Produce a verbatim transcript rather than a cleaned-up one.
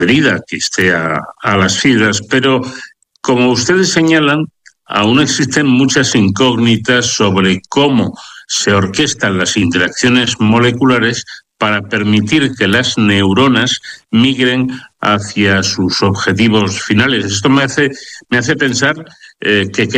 adherida que esté a, a las fibras, pero como ustedes señalan, aún existen muchas incógnitas sobre cómo se orquestan las interacciones moleculares para permitir que las neuronas migren hacia sus objetivos finales. Esto me hace, me hace pensar eh, que